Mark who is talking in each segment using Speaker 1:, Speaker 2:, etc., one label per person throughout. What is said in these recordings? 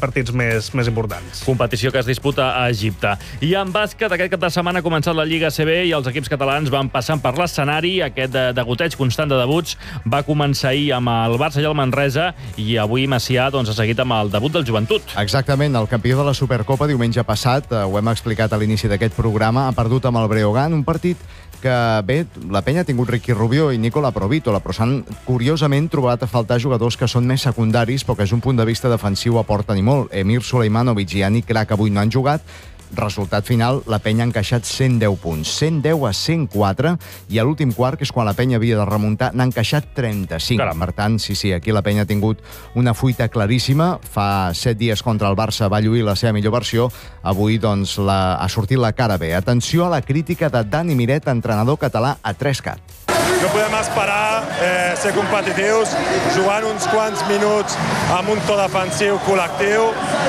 Speaker 1: partits més importants.
Speaker 2: Competició que es disputa a Egipte. I en bàsquet, aquest cap de setmana ha començat la Lliga ACB i els equips catalans van passant per l'escenari. Aquest degoteig constant de debuts va començar ahir amb el Barça i el Manresa i avui Macià ha seguit amb el debut del Joventut.
Speaker 3: Exactament, el campió de la Supercopa diumenge passat, ho hem explicat a l'inici d'aquest programa, ha perdut amb el Breogán, un partit que, bé, la penya ha tingut Ricky Rubio i Nicola Provítola, però s'han curiosament trobat a faltar jugadors que són més secundaris, però que des d'un punt de vista defensiu aporten i molt. Emir Sulejmanovic i Yannick Crac avui no han jugat. Resultat final, la penya ha encaixat 110 punts, 110 a 104, i a l'últim quart, que és quan la penya havia de remuntar, n'ha encaixat 35.
Speaker 2: Caram.
Speaker 3: Per tant, sí, aquí la penya ha tingut una fuita claríssima. Fa 7 dies contra el Barça va lluir la seva millor versió. Avui, doncs, ha sortit la cara bé. Atenció a la crítica de Dani Miret, entrenador català a 3Cat.
Speaker 4: No podem esperar ser competitius jugant uns quants minuts amb un to defensiu col·lectiu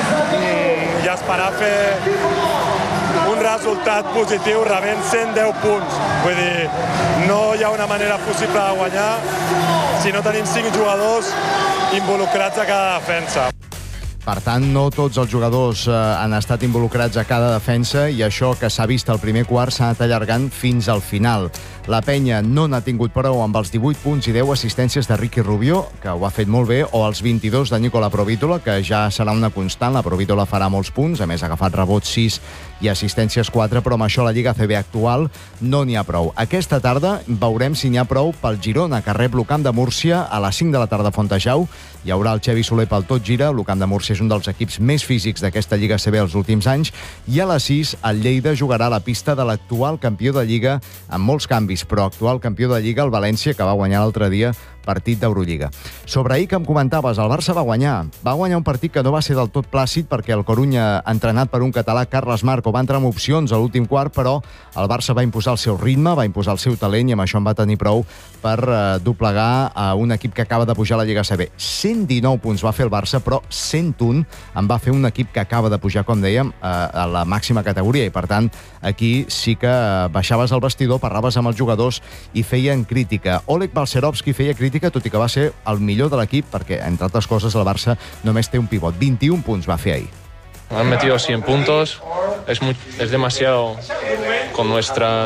Speaker 4: i esperar fer un resultat positiu rebent 110 punts. Vull dir, no hi ha una manera possible de guanyar si no tenim 5 jugadors involucrats a cada defensa.
Speaker 3: Per tant, no tots els jugadors han estat involucrats a cada defensa i això que s'ha vist al primer quart s'ha anat allargant fins al final. La penya no n'ha tingut prou amb els 18 punts i 10 assistències de Ricky Rubio, que ho ha fet molt bé, o els 22 de Nicola Provítola, que ja serà una constant. La Provítola farà molts punts, a més ha agafat rebots 6 i assistències 4, però amb això la Lliga ACB actual no n'hi ha prou. Aquesta tarda veurem si n'hi ha prou pel Girona, que rep l'Ucamp de Múrcia a les 5 de la tarda a Fontejau. Hi haurà el Xevi Soler pel Tot Gira. L'Ucamp de Múrcia és un dels equips més físics d'aquesta Lliga ACB els últims anys. I a les 6 el Lleida jugarà a la pista de l'actual campió de Lliga amb molts canvis, però actual campió de Lliga, el València, que va guanyar l'altre dia partit d'Eurolliga. Sobre ahir que em comentaves, el Barça va guanyar un partit que no va ser del tot plàcid perquè el Corunya, entrenat per un català, Carles Marco, va entrar amb opcions a l'últim quart, però el Barça va imposar el seu ritme, va imposar el seu talent i amb això en va tenir prou per doblegar a un equip que acaba de pujar a la Lliga ACB. 119 punts va fer el Barça, però 101 en va fer un equip que acaba de pujar, com dèiem, a la màxima categoria, i per tant aquí sí que baixaves al vestidor, parlaves amb els jugadors i feien crítica. Oleg Balcerovski feia crítica, tot i que va ser el millor de l'equip, perquè, entre altres coses, el Barça només té un pivot. 21 punts va fer ahir.
Speaker 5: Han metido 100 puntos, es demasiado con nuestra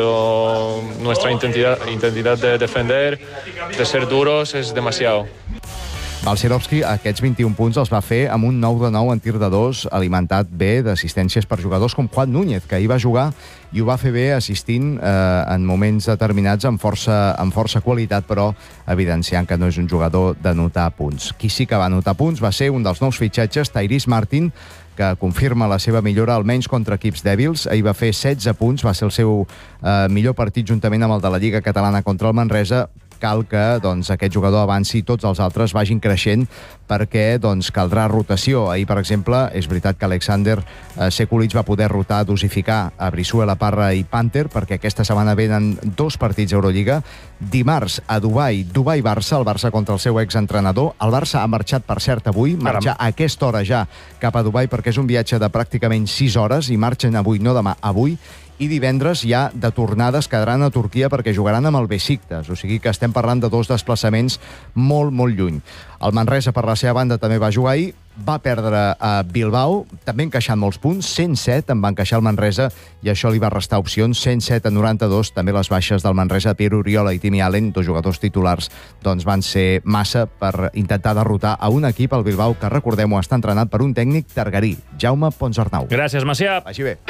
Speaker 5: intensidad de defender, de ser duros, es demasiado.
Speaker 3: Balcerovski aquests 21 punts els va fer amb un 9 de 9 en tir de 2, alimentat bé d'assistències per jugadors com Juan Núñez, que ahir va jugar i ho va fer bé assistint en moments determinats amb força qualitat, però evidenciant que no és un jugador de notar punts. Qui sí que va notar punts va ser un dels nous fitxatges, Tyrese Martin, que confirma la seva millora almenys contra equips dèbils. Ahir va fer 16 punts, va ser el seu millor partit juntament amb el de la Lliga Catalana contra el Manresa. Cal que aquest jugador avanci i tots els altres vagin creixent perquè caldrà rotació. Ahir, per exemple, és veritat que Alexander Sekulic va poder rotar, dosificar a Brizuela, Parra i Panther, perquè aquesta setmana venen 2 partits d'Eurolliga. Dimarts a Dubai-Barça, el Barça contra el seu exentrenador. El Barça ha marxat, per cert, avui, marxa a aquesta hora ja cap a Dubai, perquè és un viatge de pràcticament 6 hores i marxen avui, no demà, avui. I divendres ja de tornades quedaran a Turquia perquè jugaran amb el Besiktas, o sigui que estem parlant de 2 desplaçaments molt, molt lluny. El Manresa, per la seva banda, també va jugar ahir, va perdre a Bilbao, també encaixant molts punts, 107 en va encaixar el Manresa i això li va restar opcions, 107 a 92, també les baixes del Manresa, Pierre Oriola i Timmy Allen, 2 jugadors titulars, van ser massa per intentar derrotar a un equip, el Bilbao, que recordem-ho, està entrenat per un tècnic targarí, Jaume Ponsarnau.
Speaker 2: Gràcies, Macià.
Speaker 3: Vagi bé.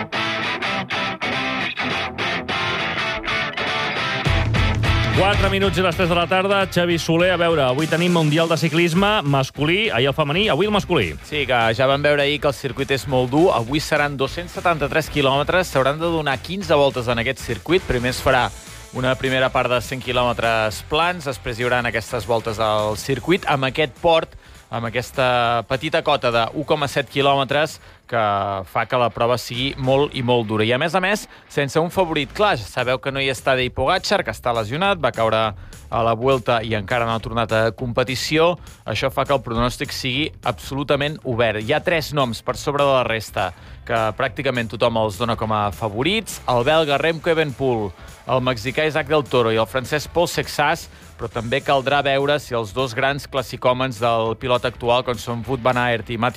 Speaker 2: 4 minuts i les 3 de la tarda. Xavi Soler, a veure, avui tenim Mundial de Ciclisme masculí, ahir el femení, avui el masculí.
Speaker 6: Sí, que ja vam veure ahir que el circuit és molt dur. Avui seran 273 quilòmetres, s'hauran de donar 15 voltes en aquest circuit. Primer es farà una primera part de 100 quilòmetres plans, després hi haurà aquestes voltes al circuit, amb aquest port, amb aquesta petita cota de 1,7 quilòmetres que fa que la prova sigui molt i molt dura. I a més, sense un favorit clar. Sabeu que no hi està Tadej Pogačar, que està lesionat, va caure a la Vuelta i encara no ha tornat a competició. Això fa que el pronòstic sigui absolutament obert. Hi ha 3 noms per sobre de la resta que pràcticament tothom els dona com a favorits. El belga Remco Evenepoel, el mexicà Isaac del Toro i el francès Paul Sexas, però també caldrà veure si els 2 grans classicòmens del pilot actual, com són Wout van Aert i Mathieu